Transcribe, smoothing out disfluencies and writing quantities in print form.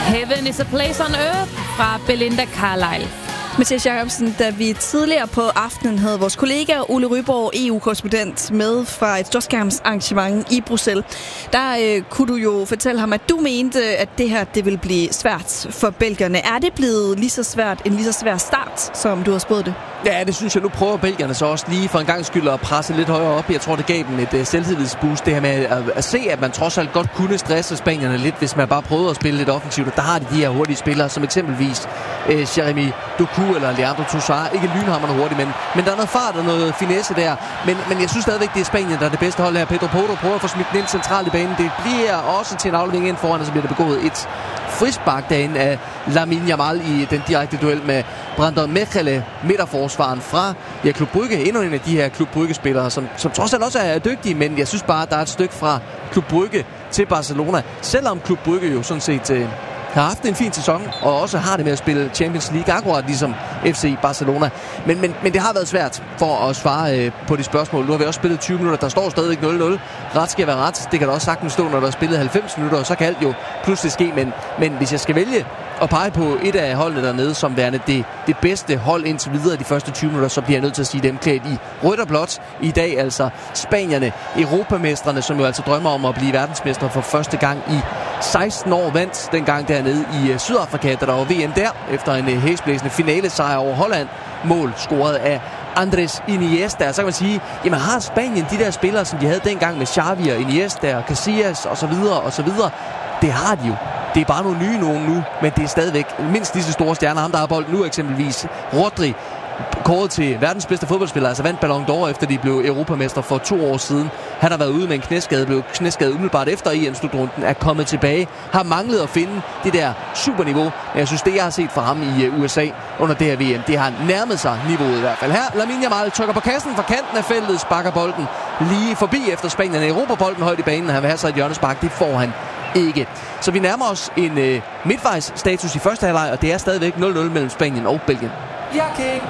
Heaven is a place on earth fra Belinda Carlisle. Mathias Jacobsen, da vi tidligere på aftenen havde vores kollega Ole Ryborg, EU-korrespondent, med fra et storskærmsarrangement i Bruxelles, der kunne du jo fortælle ham, at du mente, at det her det ville blive svært for belgierne. Er det blevet lige så svært, en lige så svær start, som du har spået det? Ja, det synes jeg. Nu prøver belgierne så også lige for en gang skyld at presse lidt højere op. Jeg tror, det gav dem et selvtillidsboost. Det her med at se, at man trods alt godt kunne stresse spanierne lidt, hvis man bare prøvede at spille lidt offensivt. Der har de her hurtige spillere, som eksempelvis Jeremy Doku eller Leandro Trossard. Ikke lynhammerne hurtigt, men der er noget fart og noget finesse der. Men jeg synes stadigvæk, det er Spanien, der er det bedste hold her. Pedro Porro prøver at få smidt den ind centralt i banen. Det bliver også til en aflevering ind foran, og så bliver der begået et frispark derinde af Lamine Yamal i den direkte duel med Brandon Mechele, midterforsvaren fra Klub Brugge. Endnu en af de her Klub Brugge-spillere, som trods alt også er dygtige, men jeg synes bare, der er et stykke fra Klub Brugge til Barcelona. Selvom Klub Brugge jo sådan set har haft en fin sæson, og også har det med at spille Champions League, akkurat ligesom FC Barcelona. Men det har været svært for at svare på de spørgsmål. Nu har vi også spillet 20 minutter, der står stadigvæk 0-0. Ret skal være ret. Det kan da også sagtens stå, når der er spillet 90 minutter, og så kan alt jo pludselig ske. Men hvis jeg skal vælge at pege på et af holdene dernede, som værende det bedste hold indtil videre de første 20 minutter, så bliver jeg nødt til at sige dem klædt i rødt og blåt i dag. Altså spanierne, europamestrene, som jo altså drømmer om at blive verdensmestre for første gang i 16 år, vandt dengang dernede i Sydafrika, da der var VM der, efter en hæsblæsende finalesejr over Holland. Mål scoret af Andrés Iniesta. Så kan man sige, jamen har Spanien de der spillere, som de havde dengang med Xavi og Iniesta og Casillas osv. Det har de jo. Det er bare nogle nye nogen nu, men det er stadigvæk mindst lige så store stjerner. Ham, der har bolden nu eksempelvis, Rodri, kåret til verdens bedste fodboldspiller, altså vandt Ballon d'Or, efter de blev europamester for 2 år siden. Han har været ude med en knæskade, blev knæskadet umiddelbart efter EM-slutrunden, er kommet tilbage, har manglet at finde det der superniveau. Men jeg synes, det jeg har set fra ham i USA under det her VM, det har nærmet sig niveauet i hvert fald. Her, Lamine Yamal trykker på kassen fra kanten af feltet, sparker bolden lige forbi efter Spanien. Europabolden højt i banen, han vil have sig et hjørnespark, det får han ikke. Så vi nærmer os en midtvejs status i første halvleg, og det er stadigvæk 0-0 mellem Spanien og Belgien.